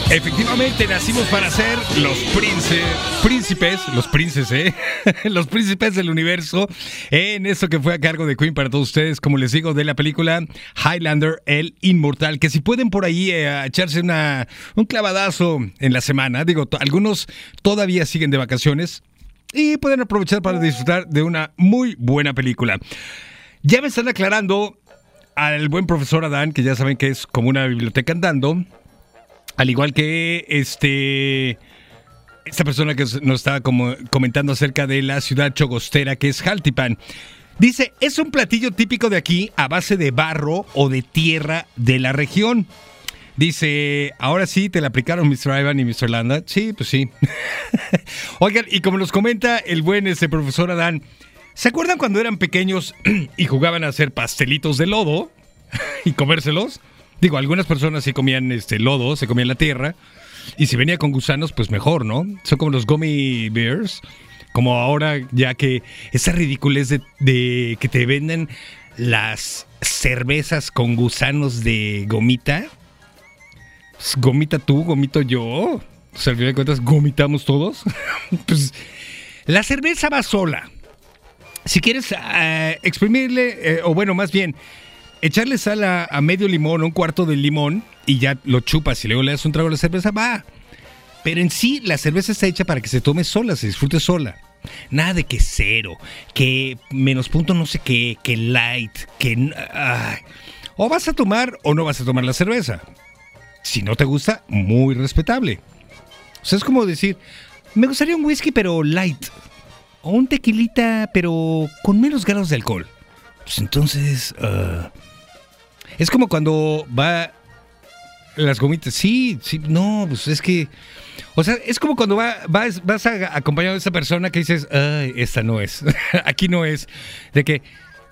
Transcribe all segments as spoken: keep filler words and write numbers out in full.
Efectivamente, nacimos para ser los príncipe, príncipes, los príncipes, ¿eh? Los príncipes del universo, en esto que fue a cargo de Queen para todos ustedes, como les digo, de la película Highlander, el Inmortal, que si pueden por ahí eh, echarse una, un clavadazo en la semana, digo, to- algunos todavía siguen de vacaciones y pueden aprovechar para disfrutar de una muy buena película. Ya me están aclarando al buen profesor Adán, que ya saben que es como una biblioteca andando. Al igual que este esta persona que nos estaba como comentando acerca de la ciudad chogostera que es Jaltipan. Dice, es un platillo típico de aquí a base de barro o de tierra de la región. Dice, ahora sí te la aplicaron mister Ivan y mister Landa. Sí, pues sí. Oigan, y como nos comenta el buen este profesor Adán, ¿se acuerdan cuando eran pequeños y jugaban a hacer pastelitos de lodo y comérselos? Digo, algunas personas sí comían este lodo, se comían la tierra. Y si venía con gusanos, pues mejor, ¿no? Son como los gummy bears. Como ahora, ya que esa ridiculez de, de que te venden las cervezas con gusanos de gomita. Pues, gomita tú, gomito yo. O sea, al final de cuentas, gomitamos todos. Pues la cerveza va sola. Si quieres uh, exprimirle, eh, o bueno, más bien, echarle sal a, a medio limón, un cuarto de limón, y ya lo chupas y luego le das un trago a la cerveza, va. Pero en sí, la cerveza está hecha para que se tome sola, se disfrute sola. Nada de que cero, que menos punto no sé qué, que light, que... Ay. O vas a tomar o no vas a tomar la cerveza. Si no te gusta, muy respetable. O sea, es como decir, me gustaría un whisky pero light. O un tequilita pero con menos grados de alcohol. Pues entonces... Uh, es como cuando va las gomitas. Sí, sí, no, pues es que... O sea, es como cuando va, vas, vas a, acompañado de esa persona que dices, ay, esta no es. Aquí no es. De que,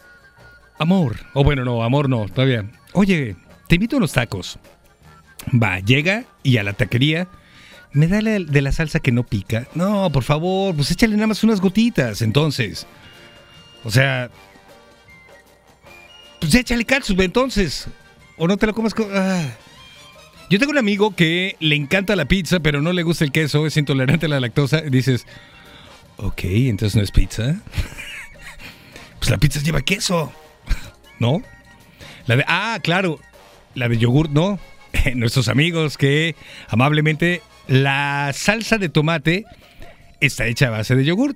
amor. O bueno, no, amor no, todavía. Oye, te invito a unos tacos. Va, llega y a la taquería, me da la, de la salsa que no pica. No, por favor, pues échale nada más unas gotitas, entonces. O sea... Pues échale catsup entonces. O no te la comas con... Ah. Yo tengo un amigo que le encanta la pizza, pero no le gusta el queso, es intolerante a la lactosa. Y dices, ok, entonces no es pizza. Pues la pizza lleva queso, ¿no? La de... Ah, claro, la de yogur, no. Nuestros amigos que amablemente la salsa de tomate está hecha a base de yogur.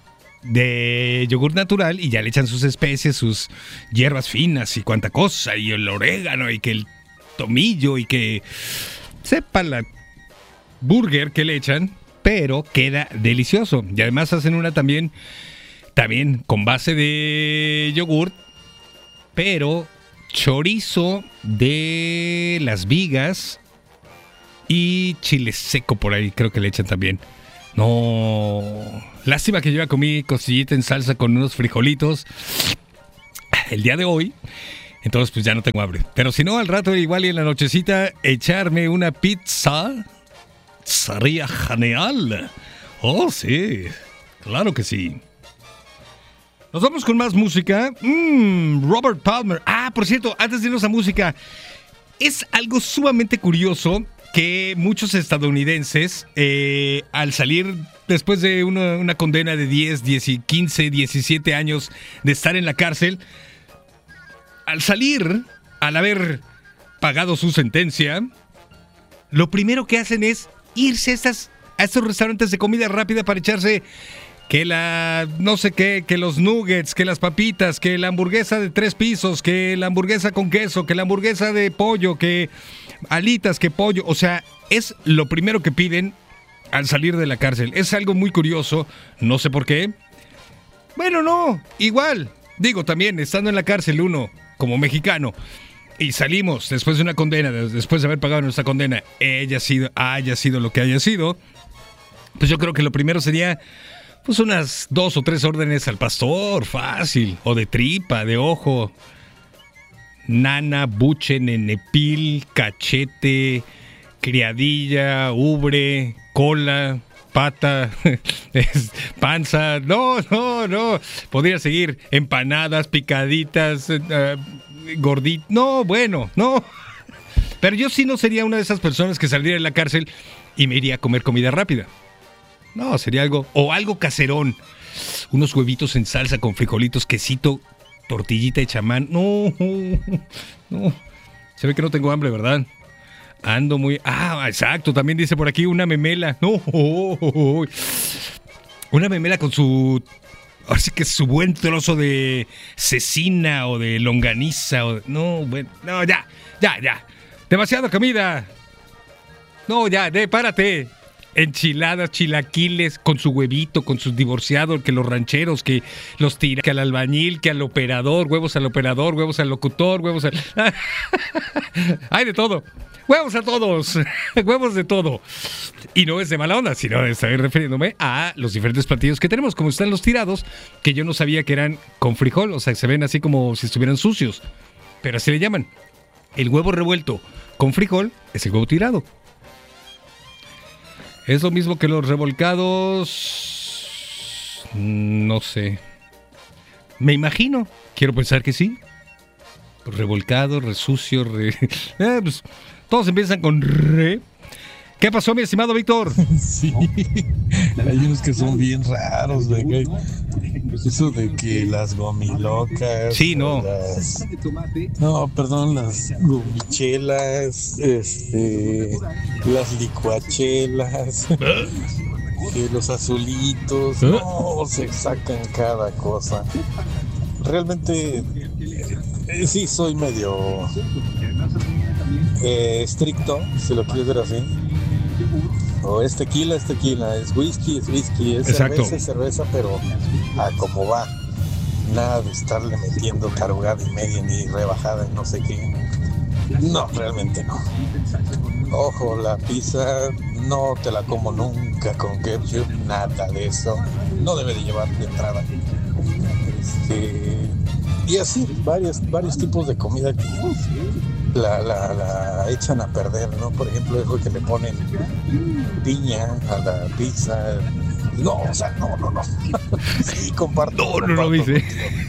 De yogur natural y ya le echan sus especies, sus hierbas finas y cuanta cosa, y el orégano y que el tomillo y que sepa la burger que le echan, pero queda delicioso. Y además hacen una también, también con base de yogur, pero chorizo de las vigas y chile seco por ahí, creo que le echan también. No, lástima que yo ya comí costillita en salsa con unos frijolitos el día de hoy, entonces pues ya no tengo hambre. Pero si no, al rato igual y en la nochecita echarme una pizza sería genial. Oh, sí, claro que sí. Nos vamos con más música. Mm, Robert Palmer. Ah, por cierto, antes de irnos a música, es algo sumamente curioso que muchos estadounidenses, eh, al salir después de una, una condena de diez, diez, quince, diecisiete años de estar en la cárcel, al salir, al haber pagado su sentencia, lo primero que hacen es irse a, estas, a estos restaurantes de comida rápida para echarse que la no sé qué, que los nuggets, que las papitas, que la hamburguesa de tres pisos, que la hamburguesa con queso, que la hamburguesa de pollo, que alitas, que pollo. O sea, es lo primero que piden al salir de la cárcel. Es algo muy curioso, no sé por qué. Bueno, no, igual. Digo, también, estando en la cárcel uno, como mexicano, y salimos después de una condena, después de haber pagado nuestra condena, haya sido, haya sido lo que haya sido, pues yo creo que lo primero sería... Pues unas dos o tres órdenes al pastor, fácil. O de tripa, de ojo. Nana, buche, nenepil, cachete, criadilla, ubre, cola, pata, panza. No, no, no. Podría seguir. Empanadas, picaditas, uh, gorditas. No, bueno, no. Pero yo sí no sería una de esas personas que saldría de la cárcel y me iría a comer comida rápida. No, sería algo, o algo caserón. Unos huevitos en salsa con frijolitos, quesito, tortillita de chamán. No, no. Se ve que no tengo hambre, ¿verdad? Ando muy... Ah, exacto, también dice por aquí una memela. No, oh, oh, oh. Una memela con su... Así que su buen trozo de cecina o de longaniza. O... No, bueno, no, ya, ya, ya. Demasiada comida. No, ya, de, párate. Enchiladas, chilaquiles, con su huevito, con sus divorciados, que los rancheros, que los tira, que al albañil, que al operador, huevos al operador, huevos al locutor, huevos al... Hay de todo. Huevos a todos. Huevos de todo. Y no es de mala onda, sino estoy refiriéndome a los diferentes platillos que tenemos, como están los tirados, que yo no sabía que eran con frijol, o sea, se ven así como si estuvieran sucios, pero así le llaman. El huevo revuelto con frijol es el huevo tirado. ¿Es lo mismo que los revolcados? No sé. Me imagino. Quiero pensar que sí. Revolcado, resucio, re... Eh, pues, todos empiezan con re. ¿Qué pasó, mi estimado Víctor? Sí, hay unos que son bien raros, güey. Eso de que las gomilocas. Sí, no. Las, no, perdón, las gomichelas, este, las licuachelas, que los azulitos, no, se sacan cada cosa. Realmente, eh, sí, soy medio eh, estricto, si lo quieres ver así. O es tequila, es tequila, es whisky, es whisky, es Exacto. cerveza, es cerveza, pero a como va. Nada de estarle metiendo tarugada y media ni rebajada y no sé qué. No, realmente no. Ojo, la pizza no te la como nunca con ketchup, nada de eso. No debe de llevar de entrada. Este, y así, varios, varios tipos de comida que la, la, la echan a perder, ¿no? Por ejemplo, eso que le ponen piña a la pizza. No, o sea, no, no, no. Sí, comparto. No, no, comparto no, dice.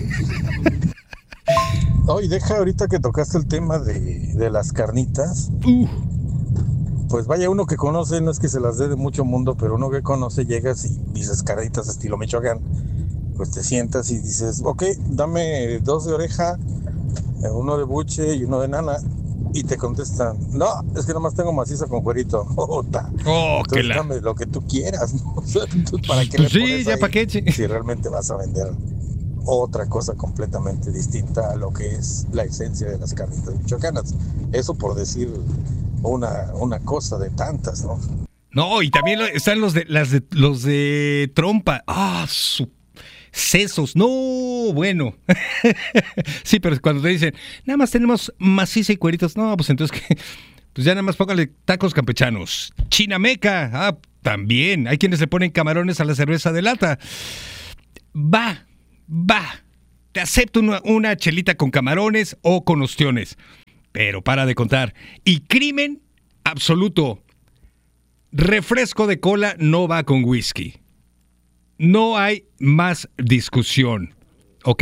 Oye, deja ahorita que tocaste el tema de, de las carnitas. Uh. Pues vaya, uno que conoce, no es que se las dé de mucho mundo, pero uno que conoce, llegas y dices carnitas estilo Michoacán. Pues te sientas y dices, ok, dame dos de oreja, uno de buche y uno de nana. Y te contestan, no, es que nomás tengo maciza con cuerito. Jota. Oh, Entonces, que la... dame lo que tú quieras, ¿no? O sea, ¿para qué Pues le sí, pones ya ahí pa' qué, che. si realmente vas a vender otra cosa completamente distinta a lo que es la esencia de las carnitas michoacanas? Eso por decir una, una cosa de tantas, ¿no? No, y también lo- están los de, las de los de trompa. Ah, su sesos. No, bueno. Sí, pero cuando te dicen, nada más tenemos maciza y cueritos. No, pues entonces que pues ya nada más póngale tacos campechanos. Chinameca. Ah, también. Hay quienes le ponen camarones a la cerveza de lata. Va, va. Te acepto una, una chelita con camarones o con ostiones. Pero para de contar. Y crimen absoluto. Refresco de cola no va con whisky. No hay más discusión. ¿Ok?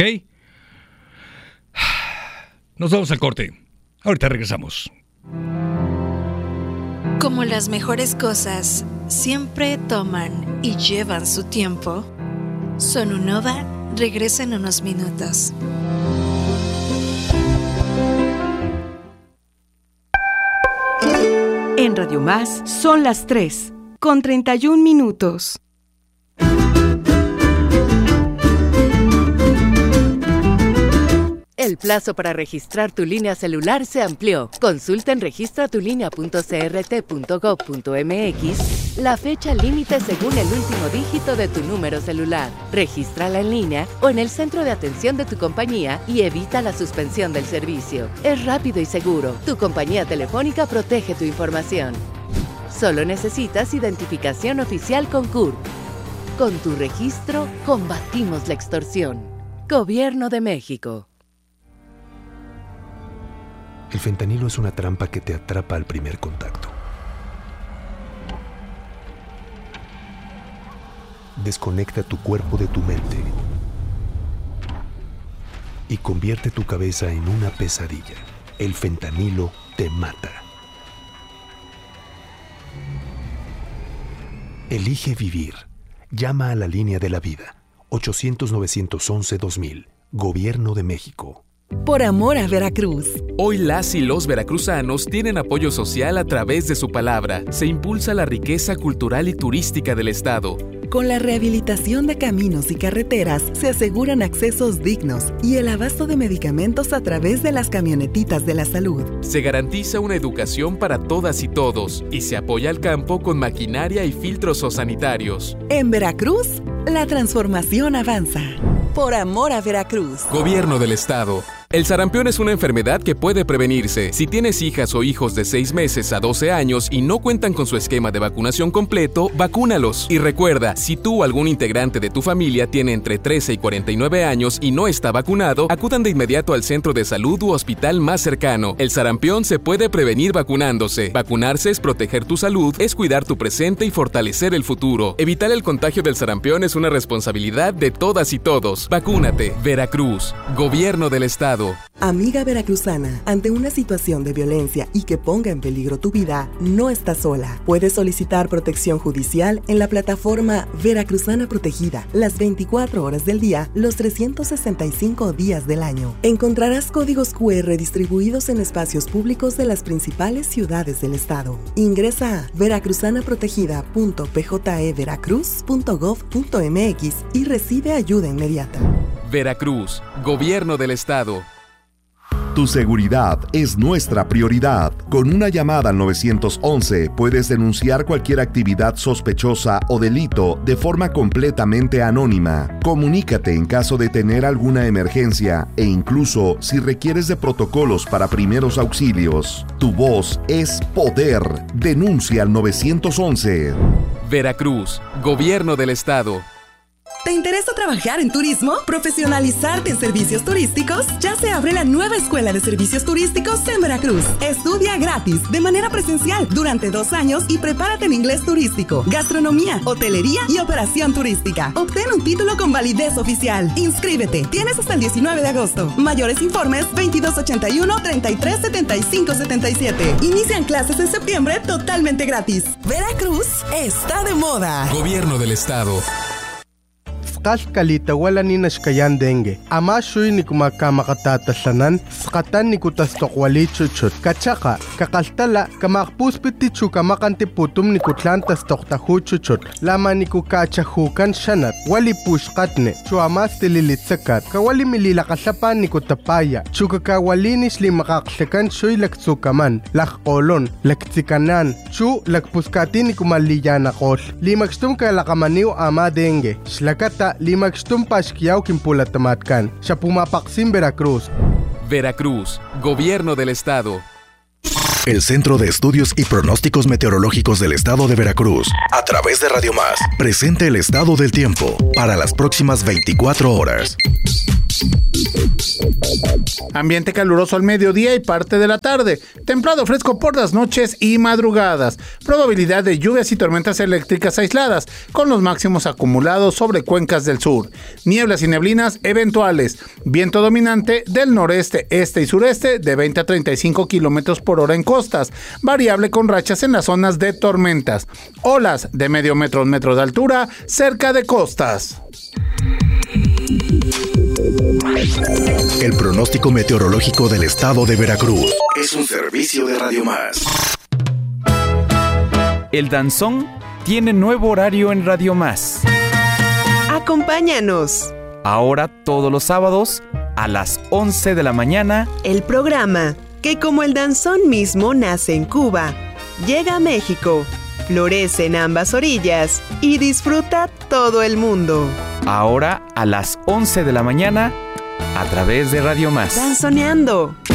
Nos vamos al corte. Ahorita regresamos. Como las mejores cosas siempre toman y llevan su tiempo, Sonunova regresa en unos minutos. En Radio Más son las tres, con treinta y un minutos. El plazo para registrar tu línea celular se amplió. Consulta en registra tu línea punto c r t punto gov punto m x la fecha límite según el último dígito de tu número celular. Regístrala en línea o en el centro de atención de tu compañía y evita la suspensión del servicio. Es rápido y seguro. Tu compañía telefónica protege tu información. Solo necesitas identificación oficial con C U R P. Con tu registro, combatimos la extorsión. Gobierno de México. El fentanilo es una trampa que te atrapa al primer contacto. Desconecta tu cuerpo de tu mente y convierte tu cabeza en una pesadilla. El fentanilo te mata. Elige vivir. Llama a la línea de la vida. ochocientos, novecientos once, dos mil. Gobierno de México. Por amor a Veracruz. Hoy las y los veracruzanos tienen apoyo social a través de su palabra. Se impulsa la riqueza cultural y turística del estado. Con la rehabilitación de caminos y carreteras se aseguran accesos dignos y el abasto de medicamentos a través de las camionetitas de la salud. Se garantiza una educación para todas y todos y se apoya al campo con maquinaria y filtros sanitarios. En Veracruz, la transformación avanza. Por amor a Veracruz. Gobierno del estado. El sarampión es una enfermedad que puede prevenirse. Si tienes hijas o hijos de seis meses a doce años y no cuentan con su esquema de vacunación completo, vacúnalos. Y recuerda, si tú o algún integrante de tu familia tiene entre trece y cuarenta y nueve años y no está vacunado, acudan de inmediato al centro de salud u hospital más cercano. El sarampión se puede prevenir vacunándose. Vacunarse es proteger tu salud, es cuidar tu presente y fortalecer el futuro. Evitar el contagio del sarampión es una responsabilidad de todas y todos. Vacúnate. Veracruz. Gobierno del estado. Amiga veracruzana, ante una situación de violencia y que ponga en peligro tu vida, no estás sola. Puedes solicitar protección judicial en la plataforma Veracruzana Protegida, las veinticuatro horas del día, los trescientos sesenta y cinco días del año. Encontrarás códigos cu erre distribuidos en espacios públicos de las principales ciudades del estado. Ingresa a veracruzana protegida punto p j e veracruz punto gov punto m x y recibe ayuda inmediata. Veracruz, Gobierno del estado. Tu seguridad es nuestra prioridad. Con una llamada al nueve once puedes denunciar cualquier actividad sospechosa o delito de forma completamente anónima. Comunícate en caso de tener alguna emergencia e incluso si requieres de protocolos para primeros auxilios. Tu voz es poder. Denuncia al nueve once. Veracruz, Gobierno del estado. ¿Te interesa trabajar en turismo? ¿Profesionalizarte en servicios turísticos? Ya se abre la nueva Escuela de Servicios Turísticos en Veracruz. Estudia gratis, de manera presencial, durante dos años y prepárate en inglés turístico, gastronomía, hotelería y operación turística. Obtén un título con validez oficial. Inscríbete. Tienes hasta el diecinueve de agosto. Mayores informes veintidós ochenta y uno, treinta y tres setenta y cinco setenta y siete. Inician clases en septiembre totalmente gratis. Veracruz está de moda. Gobierno del estado. Kalkalita wala ni nashkayan dengue. Ama shuy ni kumakamakatatasanan, skatan ni kutastokwali chuchut. Kachaka, kakaltala, kamakpuspiti chukamakanti putum ni kutlantas toktahu chuchut. Lama ni kukachahukan shanat, wali pushkatne, chuamas tililitsakat. Kawali mililakasapan ni kutapaya, chukakawalinis li makaksekan shuy laktsukaman, lakkolon, laktsikanan, chu lakpuskati ni kumalliyanakol. Limakstum kalakamaniw ama dengue. Shlakata Limakstum Pashkiao Kimpulatamatkan, Chapumapaksim, Veracruz. Veracruz, Gobierno del estado. El Centro de Estudios y Pronósticos Meteorológicos del Estado de Veracruz, a través de Radio Más, presenta el estado del tiempo para las próximas veinticuatro horas. Ambiente caluroso al mediodía y parte de la tarde. Templado fresco por las noches y madrugadas. Probabilidad de lluvias y tormentas eléctricas aisladas, con los máximos acumulados sobre cuencas del sur. Nieblas y neblinas eventuales. Viento dominante del noreste, este y sureste de veinte a treinta y cinco kilómetros por hora en costas. Variable con rachas en las zonas de tormentas. Olas de medio metro a un metro de altura cerca de costas. El pronóstico meteorológico del estado de Veracruz es un servicio de Radio Más. El danzón tiene nuevo horario en Radio Más. Acompáñanos. Ahora todos los sábados a las once de la mañana. El programa que, como el danzón mismo, nace en Cuba, llega a México, florece en ambas orillas y disfruta todo el mundo. Ahora a las once de la mañana a través de Radio Más. Danzoneando.